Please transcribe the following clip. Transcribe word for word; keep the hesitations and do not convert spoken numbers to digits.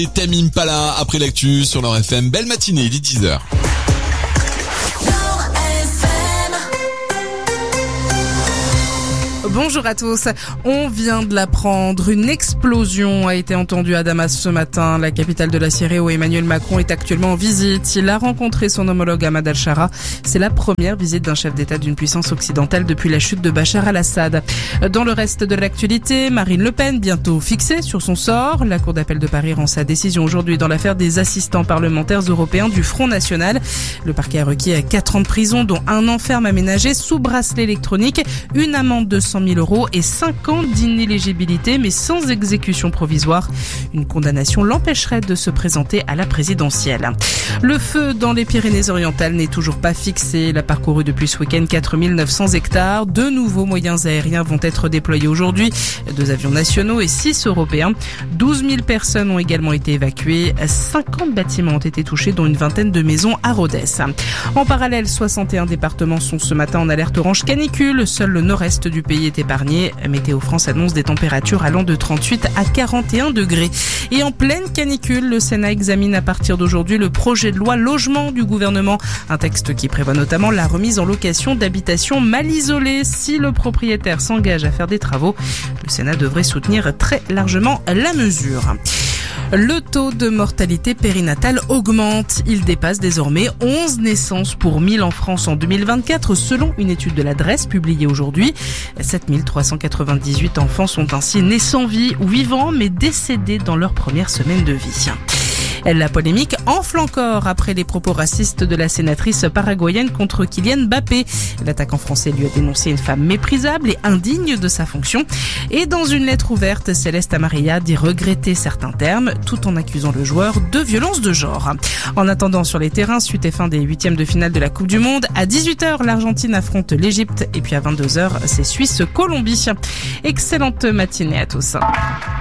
Et Tame Impala après l'actu sur leur F M. Belle matinée, il est dix heures. Bonjour à tous. On vient de l'apprendre. Une explosion a été entendue à Damas ce matin, la capitale de la Syrie où Emmanuel Macron est actuellement en visite. Il a rencontré son homologue Ahmad al-Shara. C'est la première visite d'un chef d'État d'une puissance occidentale depuis la chute de Bachar al-Assad. Dans le reste de l'actualité, Marine Le Pen bientôt fixée sur son sort. La Cour d'appel de Paris rend sa décision aujourd'hui dans l'affaire des assistants parlementaires européens du Front National. Le parquet a requis quatre ans de prison, dont un an ferme aménagé sous bracelet électronique, une amende de cent mille euros et cinq ans d'inéligibilité, mais sans exécution provisoire. Une condamnation l'empêcherait de se présenter à la présidentielle. Le feu dans les Pyrénées-Orientales n'est toujours pas fixé. Il a parcouru depuis ce week-end quatre mille neuf cents hectares. De nouveaux moyens aériens vont être déployés aujourd'hui. Deux avions nationaux et six européens. douze mille personnes ont également été évacuées. cinquante bâtiments ont été touchés, dont une vingtaine de maisons à Rodez. En parallèle, soixante et un départements sont ce matin en alerte orange canicule. Seul le nord-est du pays est épargné. Météo France annonce des températures allant de trente-huit à quarante et un degrés. Et en pleine canicule, le Sénat examine à partir d'aujourd'hui le projet de loi logement du gouvernement. Un texte qui prévoit notamment la remise en location d'habitations mal isolées. Si le propriétaire s'engage à faire des travaux, le Sénat devrait soutenir très largement la mesure. Le taux de mortalité périnatale augmente. Il dépasse désormais onze naissances pour mille en France en deux mille vingt-quatre, selon une étude de l'adresse publiée aujourd'hui. sept mille trois cent quatre-vingt-dix-huit enfants sont ainsi nés sans vie ou vivants, mais décédés dans leur première semaine de vie. La polémique enfle encore après les propos racistes de la sénatrice paraguayenne contre Kylian Mbappé. L'attaquant français lui a dénoncé une femme méprisable et indigne de sa fonction. Et dans une lettre ouverte, Céleste Amarilla dit regretter certains termes, tout en accusant le joueur de violence de genre. En attendant, sur les terrains, suite et fin des huitièmes de finale de la Coupe du Monde. À dix-huit heures, l'Argentine affronte l'Égypte. Et puis à vingt-deux heures, c'est Suisse-Colombie. Excellente matinée à tous.